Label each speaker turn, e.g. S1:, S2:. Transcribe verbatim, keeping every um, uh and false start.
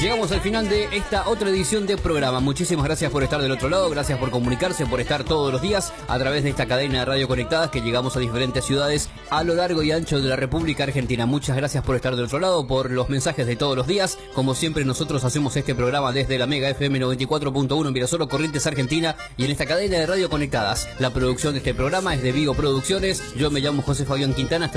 S1: Llegamos al final de esta otra edición de programa. Muchísimas gracias por estar del otro lado, gracias por comunicarse, por estar todos los días a través de esta cadena de radio conectadas que llegamos a diferentes ciudades a lo largo y ancho de la República Argentina. Muchas gracias por estar del otro lado, por los mensajes de todos los días. Como siempre, nosotros hacemos este programa desde la Mega F M noventa y cuatro punto uno en Virasoro, Corrientes, Argentina, y en esta cadena de radio conectadas. La producción de este programa es de Vigo Producciones. Yo me llamo José Fabián Quintana.